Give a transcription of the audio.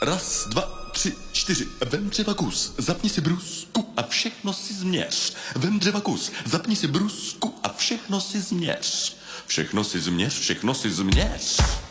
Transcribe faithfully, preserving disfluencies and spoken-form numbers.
Raz, dva, tři, čtyři. Vem dřeva kus, zapni si brusku a všechno si změř. Vem dřeva kus, zapni si brusku a všechno si změř. Všechno si změř, všechno si změř.